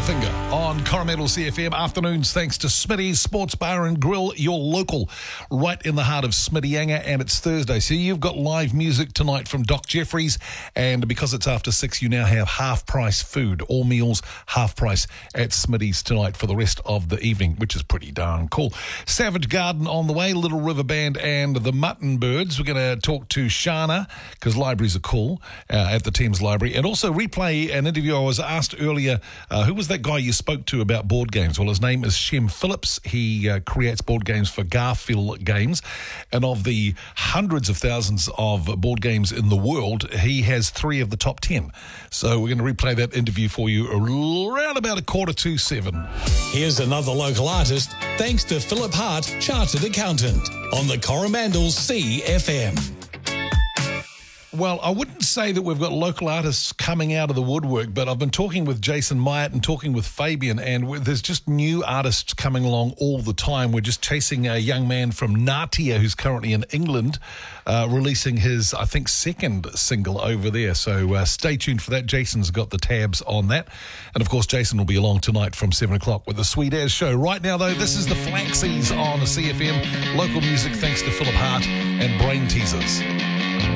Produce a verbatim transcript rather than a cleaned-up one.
Butterfinger on Coromandel C F M. Afternoons thanks to Smitty's Sports Bar and Grill, your local, right in the heart of Smittyanga, and it's Thursday. So you've got live music tonight from Doc Jeffries, and because it's after six, you now have half-price food. All meals, half price at Smitty's tonight for the rest of the evening, which is pretty darn cool. Savage Garden on the way, Little River Band and the Mutton Birds. We're going to talk to Shana, because libraries are cool, uh, at the Thames Library, and also replay an interview I was asked earlier. Uh, who was that guy you spoke to about board games? Well, his name is Shem Phillips. He uh, creates board games for Garfield Games, and of the hundreds of thousands of board games in the world, he has three of the top ten. So we're going to replay that interview for you around about a quarter to seven. Here's another local artist, thanks to Philip Hart, Chartered Accountant, on the Coromandel C F M. Well, I wouldn't say that we've got local artists coming out of the woodwork, but I've been talking with Jason Myatt and talking with Fabian, and there's just new artists coming along all the time. We're just chasing a young man from Natia who's currently in England, uh, releasing his, I think, second single over there. So uh, stay tuned for that. Jason's got the tabs on that. And, of course, Jason will be along tonight from seven o'clock with the Sweet As Show. Right now, though, this is the Flaxies on C F M. Local music thanks to Philip Hart and Brain Teasers.